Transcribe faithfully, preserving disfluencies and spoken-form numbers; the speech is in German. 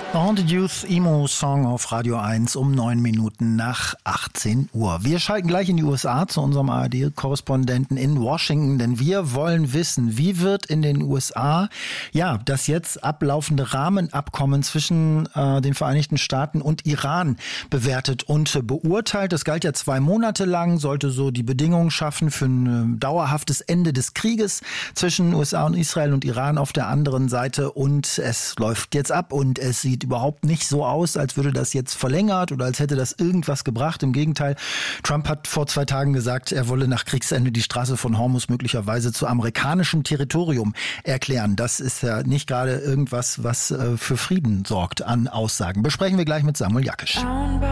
On the Youth Emo Song auf Radio eins um neun Minuten nach achtzehn Uhr. Wir schalten gleich in die U S A zu unserem A R D-Korrespondenten in Washington, denn wir wollen wissen, wie wird in den U S A ja das jetzt ablaufende Rahmenabkommen zwischen äh, den Vereinigten Staaten und Iran bewertet und beurteilt. Das galt ja zwei Monate lang, sollte so die Bedingungen schaffen für ein äh, dauerhaftes Ende des Krieges zwischen U S A und Israel und Iran auf der anderen Seite, und es läuft jetzt ab und es sieht überhaupt nicht so aus, als würde das jetzt verlängert oder als hätte das irgendwas gebracht. Im Gegenteil, Trump hat vor zwei Tagen gesagt, er wolle nach Kriegsende die Straße von Hormuz möglicherweise zu amerikanischem Territorium erklären. Das ist ja nicht gerade irgendwas, was äh, für Frieden sorgt an Aussagen. Besprechen wir gleich mit Samuel Jakisch.